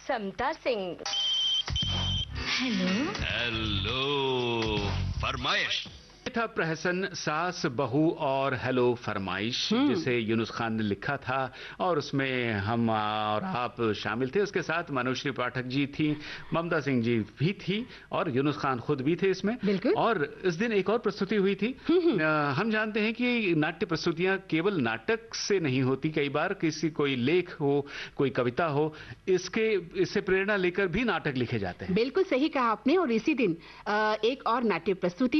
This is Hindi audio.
समता सिंह। हेलो हेलो फरमाइश था प्रहसन सास बहू और हेलो फरमाइश, जिसे यूनुस खान ने लिखा था और उसमें हम और आप शामिल थे। उसके साथ मनोश्री पाठक जी थी, ममता सिंह जी भी थी और यूनुस खान खुद भी थे इसमें। बिल्कुल। और इस दिन एक और प्रस्तुति हुई थी। हम जानते हैं कि नाट्य प्रस्तुतियां केवल नाटक से नहीं होती, कई बार किसी कोई लेख हो, कोई कविता हो, इससे प्रेरणा लेकर भी नाटक लिखे जाते हैं। बिल्कुल सही कहा आपने। और इसी दिन एक और नाट्य प्रस्तुति